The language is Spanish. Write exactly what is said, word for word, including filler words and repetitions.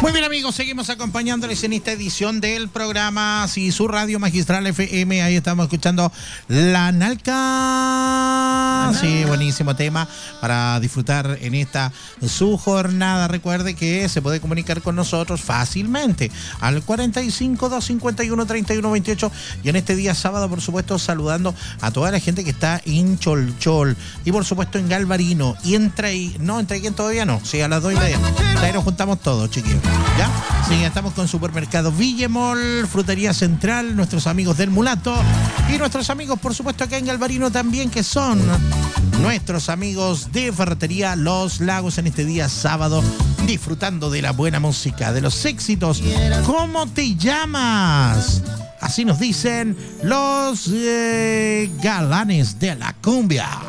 Muy bien, amigos, seguimos acompañándoles en esta edición del programa Si su radio magistral F M. Ahí estamos escuchando La Nalca. Sí, buenísimo tema para disfrutar en esta su jornada. Recuerde que se puede comunicar con nosotros fácilmente al cuarenta y cinco, doscientos cincuenta y uno, treinta y uno veintiocho. Y en este día sábado, por supuesto, saludando a toda la gente que está en Cholchol y por supuesto en Galvarino. Y entra y no, entre quien todavía no. Sí, a las dos y media. Ahí nos juntamos todos, chiquillos. ¿Ya? Sí, estamos con Supermercado Villemol, Frutería Central, nuestros amigos del Mulato y nuestros amigos, por supuesto, acá en Galvarino también, que son nuestros amigos de Ferretería Los Lagos en este día sábado, disfrutando de la buena música, de los éxitos. ¿Cómo te llamas? Así nos dicen los eh, galanes de la cumbia.